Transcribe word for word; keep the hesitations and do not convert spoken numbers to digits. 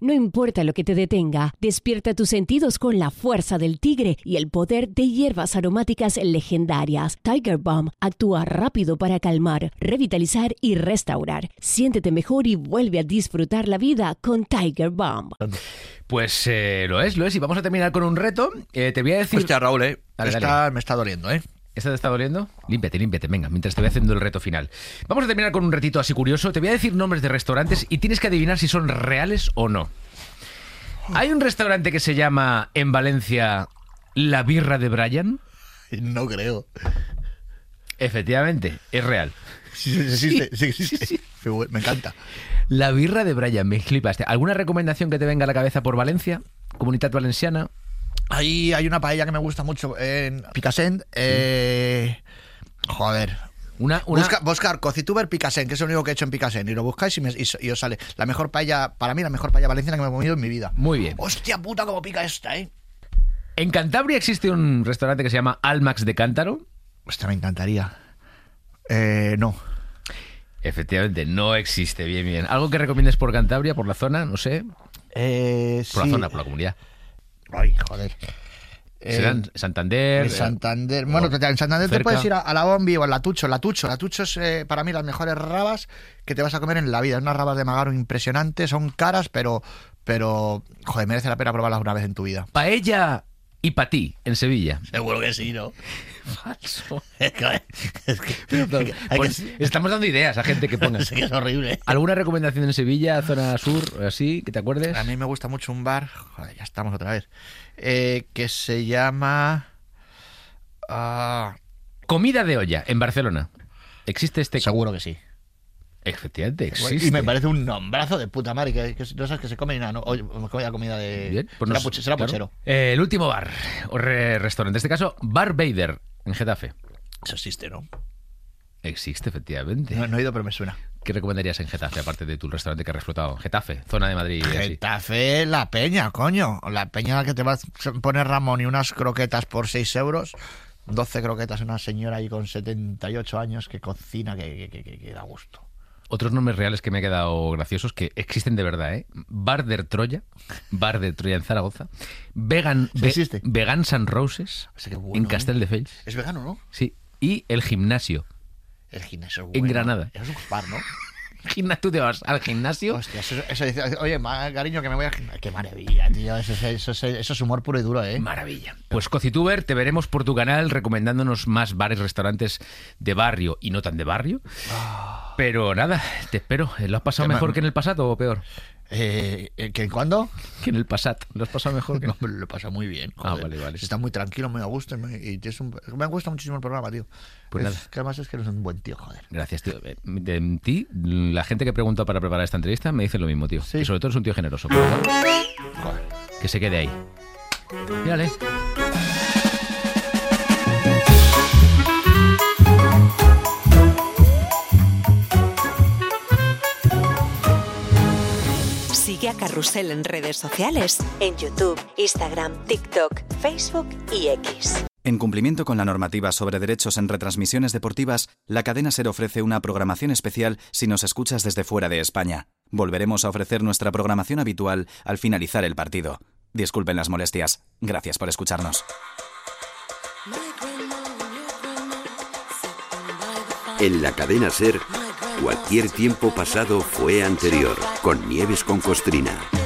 No importa lo que te detenga, despierta tus sentidos con la fuerza del tigre y el poder de hierbas aromáticas legendarias. Tiger Balm actúa rápido para calmar, revitalizar y restaurar. Siéntete mejor y vuelve a disfrutar la vida con Tiger Balm. Pues eh, lo es, lo es. Y vamos a terminar con un reto. Eh, te voy a decir... Hostia, Raúl, eh. Dale, Está, dale. me está doliendo, ¿eh? ¿Esta te está doliendo? Límpiate, límpiate, venga, mientras te voy haciendo el reto final. Vamos a terminar con un retito así curioso. Te voy a decir nombres de restaurantes y tienes que adivinar si son reales o no. ¿Hay un restaurante que se llama, en Valencia, La Birra de Brian? No creo. Efectivamente, es real. Sí, sí, existe, sí, existe. Sí, sí. Me encanta. La Birra de Brian, me flipaste. ¿Alguna recomendación que te venga a la cabeza por Valencia? Comunitat Valenciana. Ahí hay una paella que me gusta mucho en Picassent. Eh, joder. Una, una... Busca, buscar Cocituber Picassent, que es lo único que he hecho en Picassent. Y lo buscáis y, me, y, y os sale la mejor paella, para mí la mejor paella valenciana que me he comido en mi vida. Muy bien. Hostia puta, cómo pica esta, ¿eh? En Cantabria existe un restaurante que se llama Almax de Cántaro. Hostia, me encantaría. Eh, no. Efectivamente, no existe. Bien, bien. ¿Algo que recomiendes por Cantabria, por la zona? No sé. Eh, Por sí. la zona, por la comunidad. Ay, joder. Serán Eh, Santander. En Santander. Bueno, o en Santander cerca. te puedes ir a, a la Bombi o a la Tucho. La Tucho, la Tucho es eh, para mí las mejores rabas que te vas a comer en la vida. Unas rabas de magaro impresionantes, son caras, pero, pero joder, merece la pena probarlas una vez en tu vida. Paella y patí, en Sevilla. Seguro que sí, ¿no? Falso. Es que, es que, Perdón, hay pues que- estamos dando ideas a gente que ponga. es que es horrible. ¿Alguna recomendación en Sevilla, zona sur, así, que te acuerdes? A mí me gusta mucho un bar, joder, ya estamos otra vez, eh, que se llama... ah, Comida de olla, en Barcelona. ¿Existe este? seguro que sí. Efectivamente, existe. Y me parece un nombrazo de puta madre, que, que no sabes que se come ni nada, ¿no? Oye, me comía comida de... Bien, pues será, nos- puche- será claro. puchero. Eh, el último bar, o re- restaurante, en este caso, Bar Vader, en Getafe. Eso existe, ¿no? Existe, efectivamente. No, no he ido, pero me suena. ¿Qué recomendarías en Getafe, aparte de tu restaurante que has explotado? Getafe, zona de Madrid. y así. Getafe, la peña, coño. La peña a la que te vas a poner Ramón y unas croquetas por seis euros. doce croquetas, una señora ahí con setenta y ocho años que cocina, que, que, que, que da gusto. Otros nombres reales que me he quedado graciosos, que existen de verdad, ¿eh? Bar de Troya, Bar de Troya en Zaragoza, Vegan, Sí Ve- existe. Vegan San Roses, O sea, qué bueno, en ¿eh? Castelldefels, Es vegano, ¿no? sí, y el gimnasio. El gimnasio es En bueno. Granada. Eso es un bar, ¿no? Gimna- ¿Tú te vas al gimnasio? Hostia, eso, eso dice, oye, ma- cariño, que me voy a... Qué maravilla, tío. Eso, es- eso, es- eso es humor puro y duro, ¿eh? Maravilla. Pues Cocituber, te veremos por tu canal recomendándonos más bares, restaurantes de barrio y no tan de barrio. Pero nada, te espero. ¿Lo has pasado Que me- mejor que en el pasado o peor? Eh, ¿que ¿Cuándo? Que en el pasado. ¿Lo has pasado mejor que No, me lo pasa muy bien. Ah, joder. vale, vale. Está muy tranquilo, muy a gusto. Y, me- y tienes un- me gusta muchísimo el programa, tío. Pues Es nada. que además es que eres un buen tío, joder. Gracias, tío. Eh, De ti, la gente que pregunta para preparar esta entrevista me dice lo mismo, tío. Sí. Y sobre todo es un tío generoso. Por favor, Joder. que se quede ahí. Mírale. Sigue a Carrusel en redes sociales, en YouTube, Instagram, TikTok, Facebook y X. En cumplimiento con la normativa sobre derechos en retransmisiones deportivas, la cadena SER ofrece una programación especial si nos escuchas desde fuera de España. Volveremos a ofrecer nuestra programación habitual al finalizar el partido. Disculpen las molestias. Gracias por escucharnos. En la cadena SER, cualquier tiempo pasado fue anterior, con Nieves con Costrina.